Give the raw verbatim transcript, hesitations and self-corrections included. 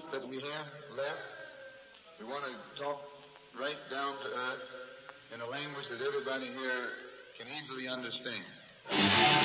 moments that we have left, we want to talk right down to earth in a language that everybody here can easily understand.